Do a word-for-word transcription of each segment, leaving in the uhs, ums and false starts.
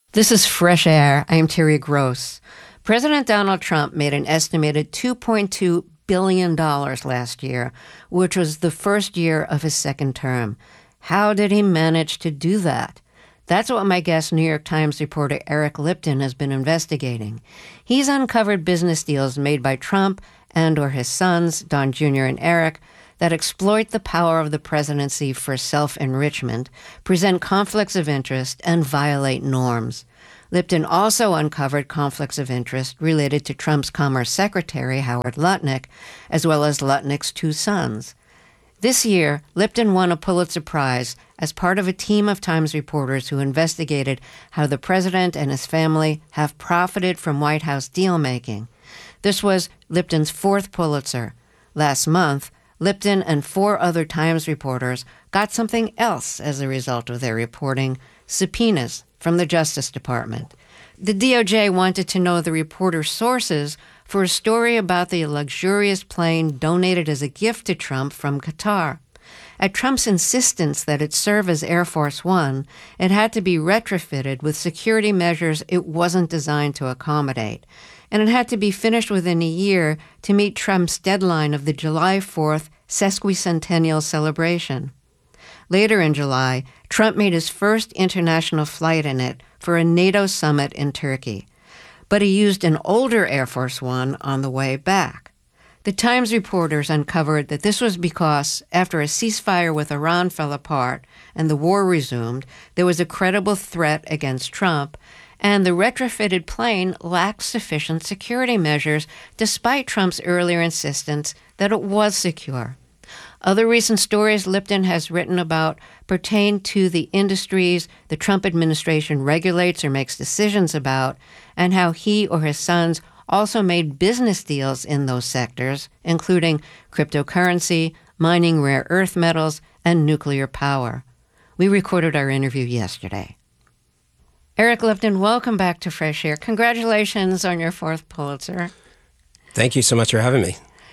This is Fresh Air. I am Terry Gross. President Donald Trump made an estimated two point two billion dollars last year, which was the first year of his second term. How did he manage to do that? That's what my guest, New York Times reporter Eric Lipton, has been investigating. He's uncovered business deals made by Trump and or his sons, Don Junior and Eric, that exploit the power of the presidency for self-enrichment, present conflicts of interest, and violate norms. Lipton also uncovered conflicts of interest related to Trump's Commerce Secretary, Howard Lutnick, as well as Lutnick's two sons. This year, Lipton won a Pulitzer Prize as part of a team of Times reporters who investigated how the president and his family have profited from White House deal-making. This was Lipton's fourth Pulitzer. Last month, Lipton and four other Times reporters got something else as a result of their reporting: subpoenas from the Justice Department. The D O J wanted to know the reporters' sources for a story about the luxurious plane donated as a gift to Trump from Qatar. At Trump's insistence that it serve as Air Force One, it had to be retrofitted with security measures it wasn't designed to accommodate. And it had to be finished within a year to meet Trump's deadline of the July fourth sesquicentennial celebration. Later in July, Trump made his first international flight in it for a NATO summit in Turkey. But he used an older Air Force One on the way back. The Times reporters uncovered that this was because, after a ceasefire with Iran fell apart and the war resumed, there was a credible threat against Trump, and the retrofitted plane lacked sufficient security measures despite Trump's earlier insistence that it was secure. Other recent stories Lipton has written about pertain to the industries the Trump administration regulates or makes decisions about, and how he or his sons also made business deals in those sectors, including cryptocurrency, mining rare earth metals, and nuclear power. We recorded our interview yesterday. Eric Lipton, welcome back to Fresh Air. Congratulations on your fourth Pulitzer. Thank you so much for having me.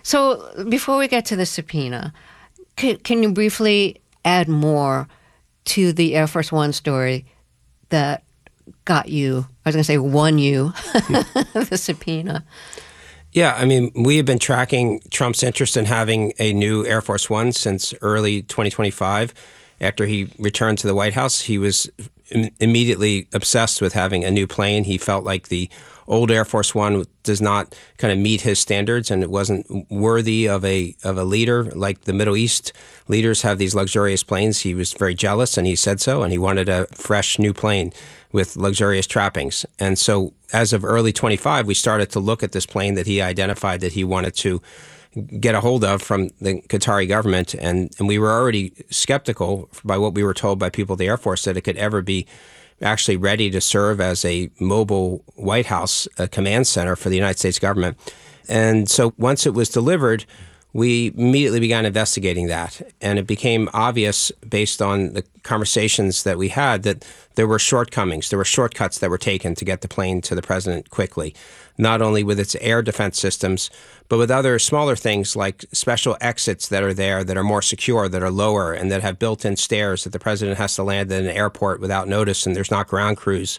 So before we get to the subpoena, can, can you briefly add more to the Air Force One story that got you, I was going to say won you, the subpoena? Yeah, I mean, we have been tracking Trump's interest in having a new Air Force One since early twenty twenty-five. After he returned to the White House, he was im- immediately obsessed with having a new plane. He felt like the old Air Force One does not kind of meet his standards, and it wasn't worthy of a of a leader like the Middle East leaders have these luxurious planes. He was very jealous, and he said so, and he wanted a fresh new plane with luxurious trappings. And so as of early twenty-five, we started to look at this plane that he identified that he wanted to get a hold of from the Qatari government. And, and we were already skeptical by what we were told by people at the Air Force that it could ever be actually ready to serve as a mobile White House a command center for the United States government. And so once it was delivered, we immediately began investigating that. And it became obvious based on the conversations that we had that there were shortcomings, there were shortcuts that were taken to get the plane to the president quickly, not only with its air defense systems, but with other smaller things like special exits that are there that are more secure, that are lower, and that have built-in stairs that the president has to land in an airport without notice and there's not ground crews,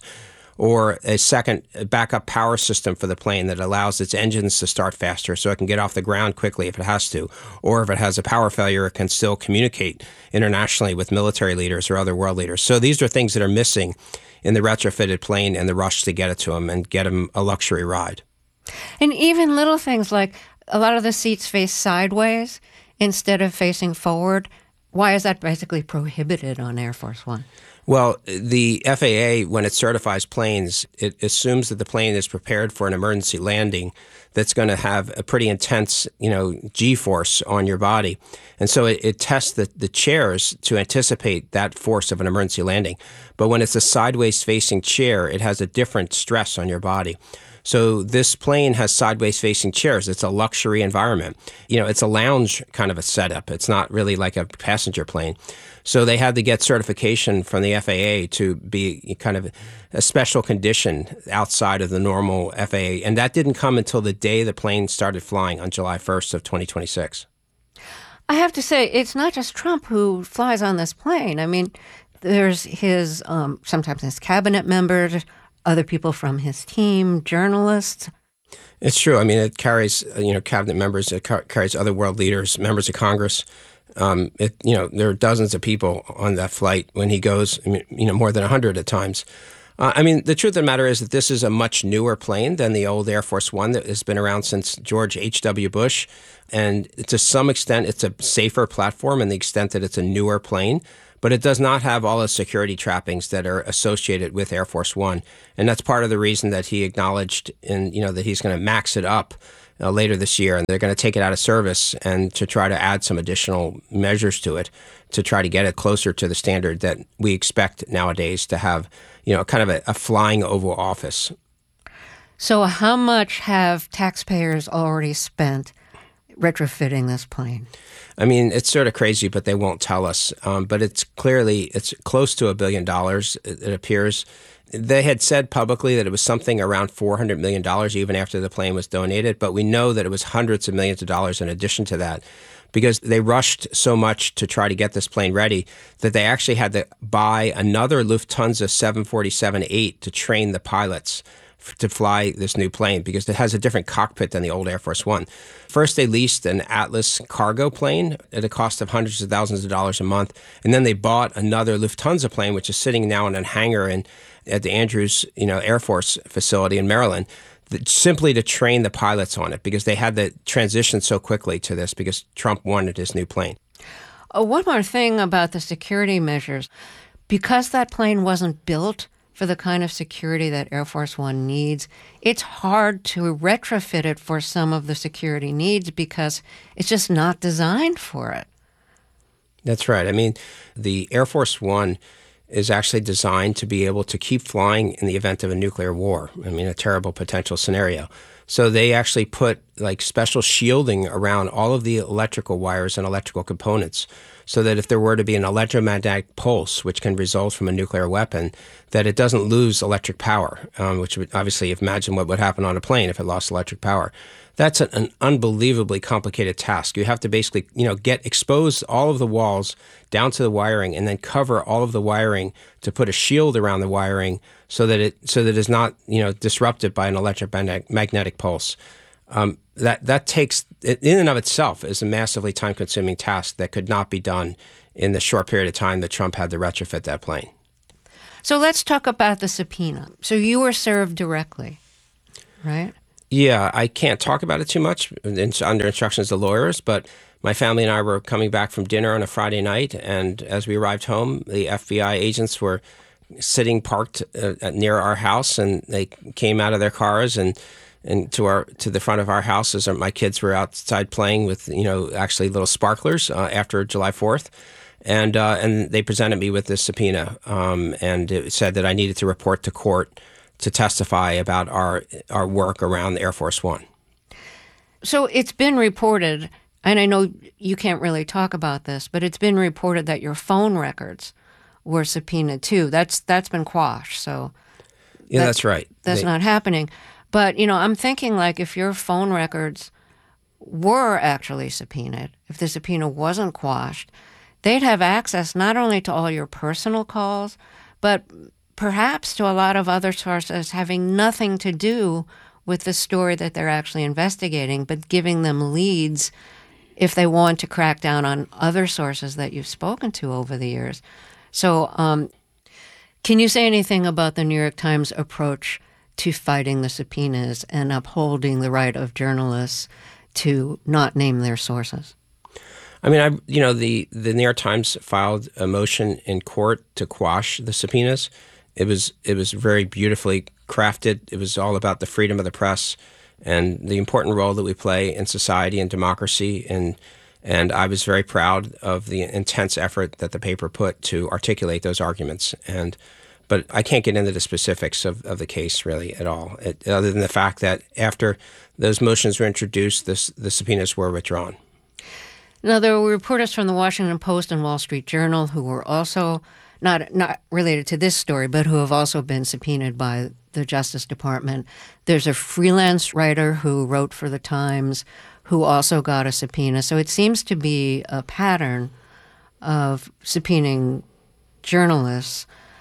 or a second backup power system for the plane that allows its engines to start faster so it can get off the ground quickly if it has to, or if it has a power failure, it can still communicate internationally with military leaders or other world leaders. So these are things that are missing in the retrofitted plane and the rush to get it to him and get him a luxury ride. And even little things like a lot of the seats face sideways instead of facing forward. Why is that basically prohibited on Air Force One? Well, the F A A, when it certifies planes, it assumes that the plane is prepared for an emergency landing that's going to have a pretty intense, you know, G-force on your body. And so it, it tests the, the chairs to anticipate that force of an emergency landing. But when it's a sideways-facing chair, it has a different stress on your body. So this plane has sideways-facing chairs. It's a luxury environment. You know, it's a lounge kind of a setup. It's not really like a passenger plane. So they had to get certification from the F A A to be kind of a special condition outside of the normal F A A. And that didn't come until the day the plane started flying on July first of twenty twenty-six. I have to say, it's not just Trump who flies on this plane. I mean, there's his, um, sometimes his cabinet members other people from his team, journalists. It's true. I mean, it carries, uh, you know, cabinet members, it car- carries other world leaders, members of Congress. Um, it, you know, there are dozens of people on that flight when he goes, I mean, you know, more than a hundred at times. Uh, I mean, the truth of the matter is that this is a much newer plane than the old Air Force One that has been around since George H W. Bush. And to some extent, it's a safer platform in the extent that it's a newer plane. But it does not have all the security trappings that are associated with Air Force One. And that's part of the reason that he acknowledged in, you know, that he's going to max it up uh, later this year. And they're going to take it out of service and to try to add some additional measures to it to try to get it closer to the standard that we expect nowadays to have, you know, kind of a, a flying Oval Office. So how much have taxpayers already spent retrofitting this plane? I mean, it's sort of crazy, but they won't tell us. Um, but it's clearly, it's close to a billion dollars, it, it appears. They had said publicly that it was something around four hundred million dollars even after the plane was donated. But we know that it was hundreds of millions of dollars in addition to that because they rushed so much to try to get this plane ready that they actually had to buy another Lufthansa seven forty-seven eight to train the pilots to fly this new plane because it has a different cockpit than the old Air Force One. First, they leased an Atlas cargo plane at a cost of hundreds of thousands of dollars a month. And then they bought another Lufthansa plane, which is sitting now in a hangar in, at the Andrews you know, Air Force facility in Maryland, that, simply to train the pilots on it because they had to transition so quickly to this because Trump wanted his new plane. Oh, one more thing about the security measures. Because that plane wasn't built for the kind of security that Air Force One needs, it's hard to retrofit it for some of the security needs because it's just not designed for it. That's right. I mean, the Air Force One is actually designed to be able to keep flying in the event of a nuclear war. I mean, a terrible potential scenario. So they actually put like special shielding around all of the electrical wires and electrical components so that if there were to be an electromagnetic pulse, which can result from a nuclear weapon, that it doesn't lose electric power, um, which would obviously imagine what would happen on a plane if it lost electric power. That's an, an unbelievably complicated task. You have to basically, you know, get expose all of the walls down to the wiring and then cover all of the wiring to put a shield around the wiring so that it so that it's not, you know, disrupted by an electromagnetic pulse. Um, that that takes, in and of itself, is a massively time-consuming task that could not be done in the short period of time that Trump had to retrofit that plane. So let's talk about the subpoena. So you were served directly, right? Yeah, I can't talk about it too much under instructions of lawyers, but my family and I were coming back from dinner on a Friday night, and as we arrived home, the F B I agents were sitting parked uh, near our house, and they came out of their cars and and to our to the front of our house as my kids were outside playing with, you know, actually little sparklers uh, after July fourth. And uh, and they presented me with this subpoena, um, and it said that I needed to report to court to testify about our our work around the Air Force One. So it's been reported, and I know you can't really talk about this, but it's been reported that your phone records were subpoenaed too. That's that's been quashed. So yeah, that, that's right. That's they, not happening. But, you know, I'm thinking like if your phone records were actually subpoenaed, if the subpoena wasn't quashed, they'd have access not only to all your personal calls, but perhaps to a lot of other sources having nothing to do with the story that they're actually investigating, but giving them leads if they want to crack down on other sources that you've spoken to over the years. So um, can you say anything about the New York Times approach to fighting the subpoenas and upholding the right of journalists to not name their sources? I mean, I you know, the, the New York Times filed a motion in court to quash the subpoenas. It was it was very beautifully crafted. It was all about the freedom of the press and the important role that we play in society and democracy. And and I was very proud of the intense effort that the paper put to articulate those arguments. And But I can't get into the specifics of, of the case really at all, it, other than the fact that after those motions were introduced, this, the subpoenas were withdrawn. Now, there were reporters from the Washington Post and Wall Street Journal who were also not not related to this story, but who have also been subpoenaed by the Justice Department. There's a freelance writer who wrote for the Times who also got a subpoena. So it seems to be a pattern of subpoenaing journalists.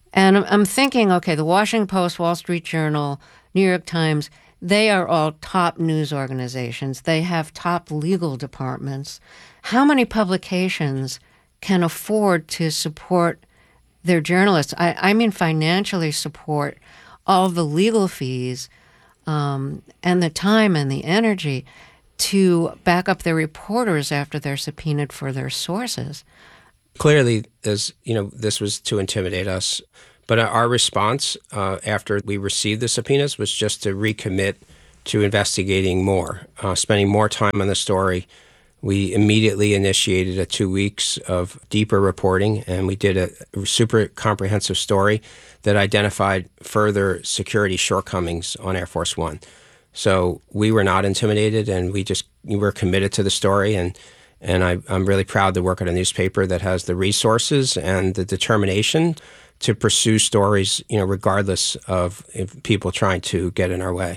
And I'm I'm thinking, okay, the Washington Post, Wall Street Journal, New York Times, they are all top news organizations. They have top legal departments. How many publications can afford to support their journalists? I, I mean, financially support all the legal fees um, and the time and the energy to back up their reporters after they're subpoenaed for their sources. Clearly, as you know, this was to intimidate us. But our response uh, after we received the subpoenas was just to recommit to investigating more, uh, spending more time on the story. We immediately initiated a two weeks of deeper reporting, and we did a super comprehensive story that identified further security shortcomings on Air Force One. So we were not intimidated, and we just we were committed to the story. And and I, I'm really proud to work at a newspaper that has the resources and the determination to pursue stories, you know, regardless of if people trying to get in our way.